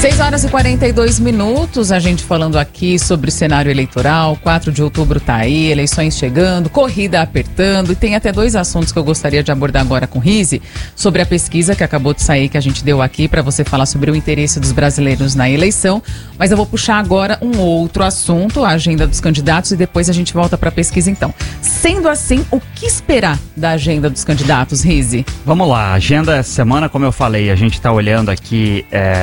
6h42, a gente falando aqui sobre o cenário eleitoral. 4 de outubro tá aí, eleições chegando, corrida apertando, e tem até 2 assuntos que eu gostaria de abordar agora com Rizzi, sobre a pesquisa que acabou de sair, que a gente deu aqui para você falar sobre o interesse dos brasileiros na eleição. Mas eu vou puxar agora um outro assunto, a agenda dos candidatos, e depois a gente volta para a pesquisa então. Sendo assim, o que esperar da agenda dos candidatos, Rizzi? Vamos lá, a agenda essa semana, como eu falei, a gente está olhando aqui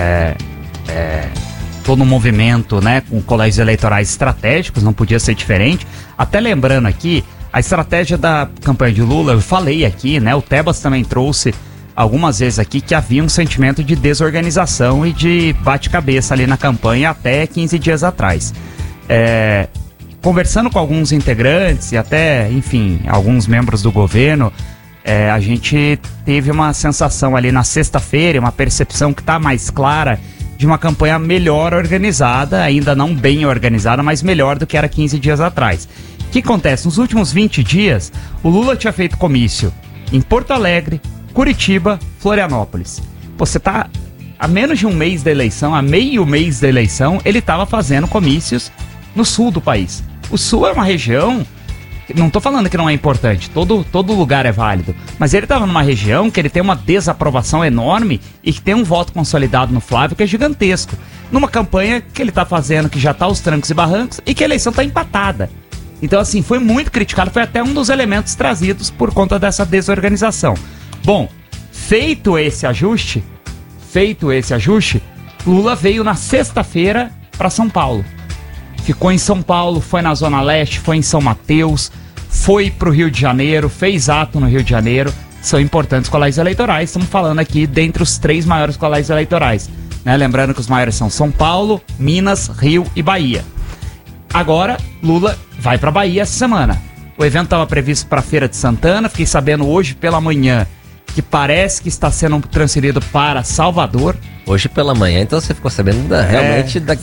todo um movimento, né, com colégios eleitorais estratégicos, não podia ser diferente. Até lembrando aqui, a estratégia da campanha de Lula, eu falei aqui, né, o Tebas também trouxe algumas vezes aqui que havia um sentimento de desorganização e de bate-cabeça ali na campanha até 15 dias atrás. Conversando com alguns integrantes e até, enfim, alguns membros do governo, a gente teve uma sensação ali na sexta-feira, uma percepção que está mais clara de uma campanha melhor organizada, ainda não bem organizada, mas melhor do que era 15 dias atrás. O que acontece? Nos últimos 20 dias, o Lula tinha feito comício em Porto Alegre, Curitiba, Florianópolis. Você tá a menos de um mês da eleição, a meio mês da eleição, ele estava fazendo comícios no sul do país. O sul é uma região, não tô falando que não é importante, todo lugar é válido, mas ele estava numa região que ele tem uma desaprovação enorme e que tem um voto consolidado no Flávio que é gigantesco. Numa campanha que ele tá fazendo, que já tá aos trancos e barrancos e que a eleição tá empatada. Então, assim, foi muito criticado, foi até um dos elementos trazidos por conta dessa desorganização. Bom, feito esse ajuste, Lula veio na sexta-feira para São Paulo. Ficou em São Paulo, foi na Zona Leste, foi em São Mateus, foi pro Rio de Janeiro, fez ato no Rio de Janeiro. São importantes colégios eleitorais, estamos falando aqui dentre os 3 maiores colégios eleitorais, né? Lembrando que os maiores são São Paulo, Minas, Rio e Bahia. Agora, Lula vai para Bahia essa semana. O evento estava previsto para a Feira de Santana, fiquei sabendo hoje pela manhã que parece que está sendo transferido para Salvador. Hoje pela manhã, então você ficou sabendo realmente da...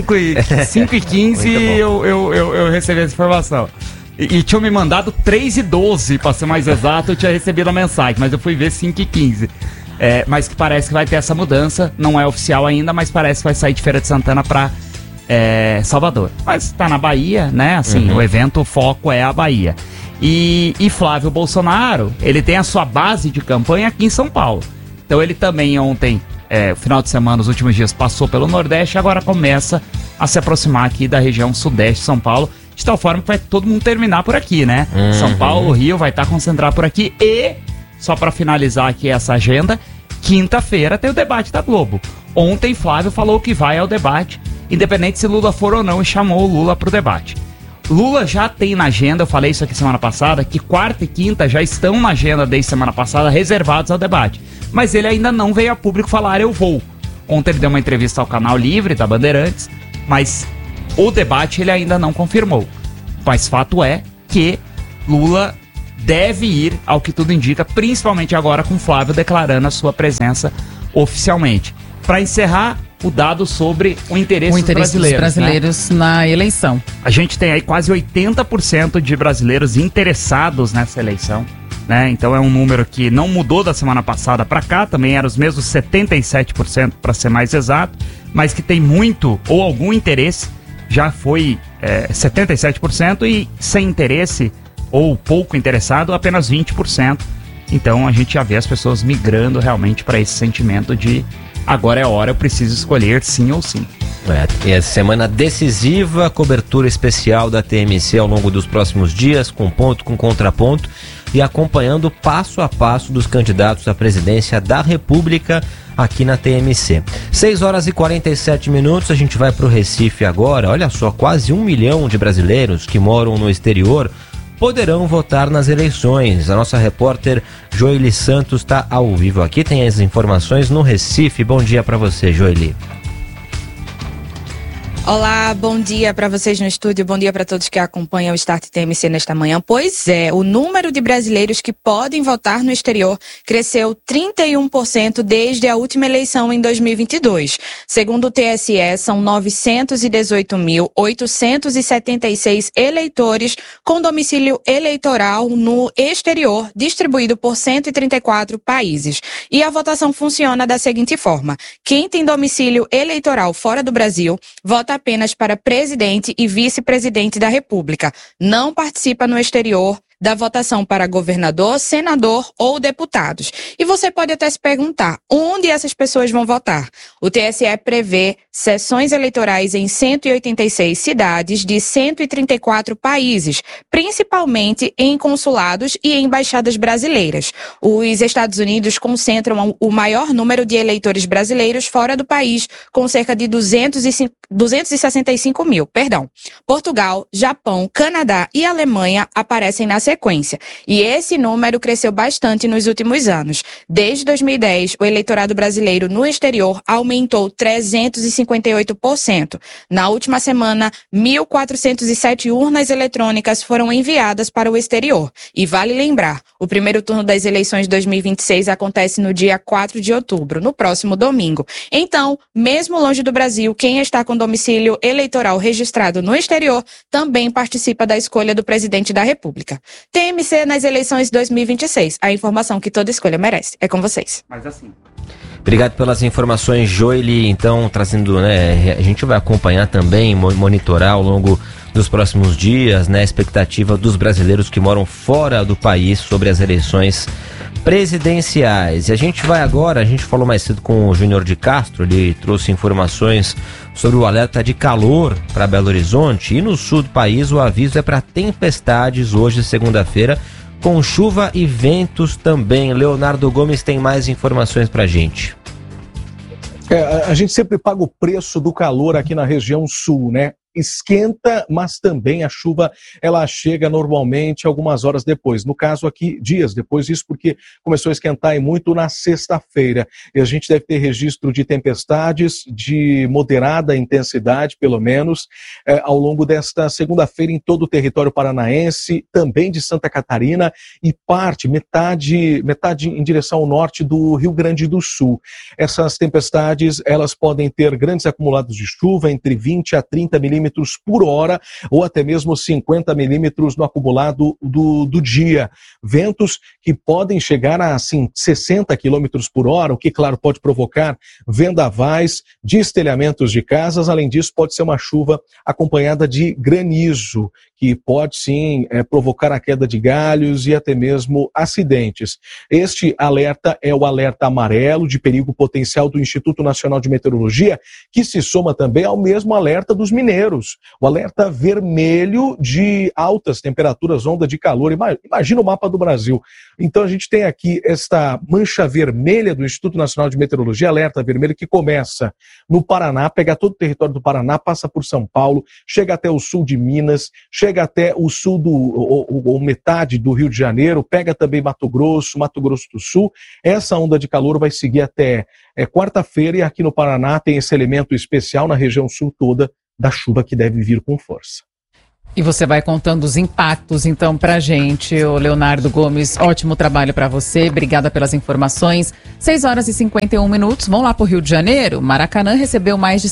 5h15 eu recebi essa informação. E tinham me mandado 3h12, para ser mais exato, eu tinha recebido a mensagem, mas eu fui ver 5h15. Mas que parece que vai ter essa mudança, não é oficial ainda, mas parece que vai sair de Feira de Santana para Salvador. Mas tá na Bahia, né? Assim, o evento, o foco é a Bahia. E Flávio Bolsonaro, ele tem a sua base de campanha aqui em São Paulo. Então ele também ontem, final de semana, os últimos dias, passou pelo Nordeste e agora começa a se aproximar aqui da região Sudeste de São Paulo, de tal forma que vai todo mundo terminar por aqui, né? São Paulo, Rio, vai estar concentrado por aqui. E, só para finalizar aqui essa agenda, quinta-feira tem o debate da Globo. Ontem Flávio falou que vai ao debate, independente se Lula for ou não, e chamou o Lula pro debate. Lula já tem na agenda, eu falei isso aqui semana passada, que quarta e quinta já estão na agenda desde semana passada, reservados ao debate. Mas ele ainda não veio a público falar, eu vou. Ontem ele deu uma entrevista ao Canal Livre, da Bandeirantes, mas o debate ele ainda não confirmou. Mas fato é que Lula deve ir, ao que tudo indica, principalmente agora com Flávio declarando a sua presença oficialmente. Para encerrar, o dado sobre o interesse dos brasileiros, né? Na eleição. A gente tem aí quase 80% de brasileiros interessados nessa eleição, né? Então é um número que não mudou da semana passada para cá, também era os mesmos 77% para ser mais exato, mas que tem muito ou algum interesse, já foi 77%, e sem interesse ou pouco interessado apenas 20%. Então a gente já vê as pessoas migrando realmente para esse sentimento de agora é a hora, eu preciso escolher sim ou sim. E a semana decisiva, cobertura especial da TMC ao longo dos próximos dias, com ponto, com contraponto, e acompanhando passo a passo dos candidatos à presidência da República aqui na TMC. 6h47, a gente vai para o Recife agora. Olha só, quase 1 milhão de brasileiros que moram no exterior poderão votar nas eleições. A nossa repórter Joeli Santos está ao vivo aqui, tem as informações no Recife. Bom dia para você, Joeli. Olá, bom dia para vocês no estúdio, bom dia para todos que acompanham o Start TMC nesta manhã. Pois é, o número de brasileiros que podem votar no exterior cresceu 31% desde a última eleição em 2022. Segundo o TSE, são 918.876 eleitores com domicílio eleitoral no exterior, distribuído por 134 países. E a votação funciona da seguinte forma: quem tem domicílio eleitoral fora do Brasil, vota apenas para presidente e vice-presidente da República. Não participa no exterior da votação para governador, senador ou deputados. E você pode até se perguntar, onde essas pessoas vão votar? O TSE prevê sessões eleitorais em 186 cidades de 134 países, principalmente em consulados e embaixadas brasileiras. Os Estados Unidos concentram o maior número de eleitores brasileiros fora do país, com cerca de 265 mil. Portugal, Japão, Canadá e Alemanha aparecem na sequência. E esse número cresceu bastante nos últimos anos. Desde 2010, o eleitorado brasileiro no exterior aumentou 358%. Na última semana, 1.407 urnas eletrônicas foram enviadas para o exterior. E vale lembrar, o primeiro turno das eleições de 2026 acontece no dia 4 de outubro, no próximo domingo. Então, mesmo longe do Brasil, quem está com domicílio eleitoral registrado no exterior também participa da escolha do presidente da República. TMC nas eleições de 2026. A informação que toda escolha merece. É com vocês. Mas assim... Obrigado pelas informações, Joely. Então, trazendo, a gente vai acompanhar também, monitorar ao longo dos próximos dias, a expectativa dos brasileiros que moram fora do país sobre as eleições presidenciais. E a gente falou mais cedo com o Júnior de Castro, ele trouxe informações sobre o alerta de calor para Belo Horizonte, e no sul do país o aviso é para tempestades hoje, segunda-feira, com chuva e ventos também. Leonardo Gomes tem mais informações pra gente. A gente sempre paga o preço do calor aqui na região sul, né? Esquenta, mas também a chuva ela chega normalmente algumas horas depois. No caso aqui, dias depois, isso porque começou a esquentar e muito na sexta-feira. E a gente deve ter registro de tempestades de moderada intensidade, pelo menos, ao longo desta segunda-feira em todo o território paranaense, também de Santa Catarina e metade em direção ao norte do Rio Grande do Sul. Essas tempestades, elas podem ter grandes acumulados de chuva, entre 20 a 30 milímetros por hora, ou até mesmo 50 milímetros no acumulado do dia. Ventos que podem chegar a 60 quilômetros por hora, o que, claro, pode provocar vendavais, destelhamentos de casas. Além disso, pode ser uma chuva acompanhada de granizo, que pode sim provocar a queda de galhos e até mesmo acidentes. Este alerta é o alerta amarelo de perigo potencial do Instituto Nacional de Meteorologia, que se soma também ao mesmo alerta dos mineiros, o alerta vermelho de altas temperaturas, onda de calor. Imagina o mapa do Brasil. Então a gente tem aqui esta mancha vermelha do Instituto Nacional de Meteorologia, alerta vermelho, que começa no Paraná, pega todo o território do Paraná, passa por São Paulo, chega até o sul de Minas, chega até o sul ou metade do Rio de Janeiro, pega também Mato Grosso do Sul. Essa onda de calor vai seguir até quarta-feira, e aqui no Paraná tem esse elemento especial na região sul toda da chuva que deve vir com força. E você vai contando os impactos, então, pra gente. O Leonardo Gomes, ótimo trabalho pra você. Obrigada pelas informações. 6h51. Vamos lá pro Rio de Janeiro. Maracanã recebeu mais de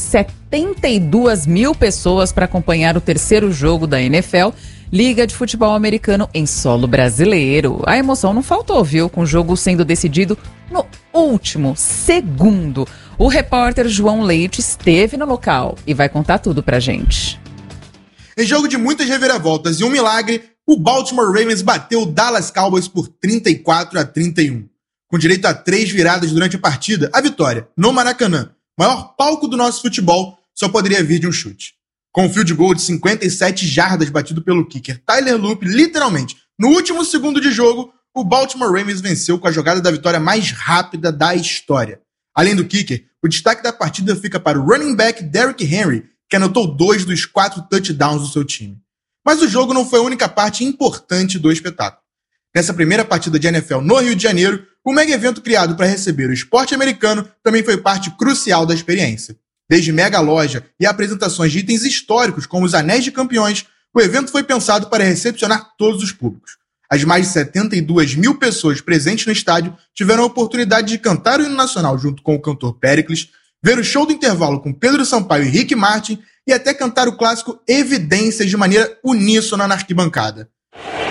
72 mil pessoas para acompanhar o terceiro jogo da NFL, Liga de Futebol Americano em solo brasileiro. A emoção não faltou, viu? Com o jogo sendo decidido no último segundo. O repórter João Leite esteve no local e vai contar tudo pra gente. Em jogo de muitas reviravoltas e um milagre, o Baltimore Ravens bateu o Dallas Cowboys por 34-31. Com direito a 3 viradas durante a partida, a vitória, no Maracanã, maior palco do nosso futebol, só poderia vir de um chute. Com um field goal de 57 jardas batido pelo kicker Tyler Loop, literalmente, no último segundo de jogo, o Baltimore Ravens venceu com a jogada da vitória mais rápida da história. Além do kicker, o destaque da partida fica para o running back Derrick Henry, que anotou 2 dos 4 touchdowns do seu time. Mas o jogo não foi a única parte importante do espetáculo. Nessa primeira partida de NFL no Rio de Janeiro, o mega evento criado para receber o esporte americano também foi parte crucial da experiência. Desde mega loja e apresentações de itens históricos como os Anéis de Campeões, o evento foi pensado para recepcionar todos os públicos. As mais de 72 mil pessoas presentes no estádio tiveram a oportunidade de cantar o hino nacional junto com o cantor Péricles, ver o show do intervalo com Pedro Sampaio e Rick Martin e até cantar o clássico Evidências de maneira uníssona na arquibancada.